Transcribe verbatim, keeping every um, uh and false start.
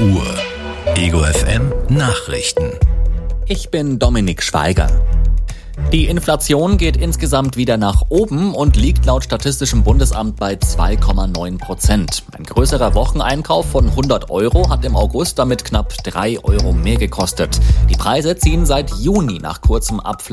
Uhr. Ego F M Nachrichten. Ich bin Dominik Schweiger. Die Inflation geht insgesamt wieder nach oben und liegt laut Statistischem Bundesamt bei zwei Komma neun Prozent. Ein größerer Wocheneinkauf von hundert Euro hat im August damit knapp drei Euro mehr gekostet. Die Preise ziehen seit Juni nach kurzem Abflug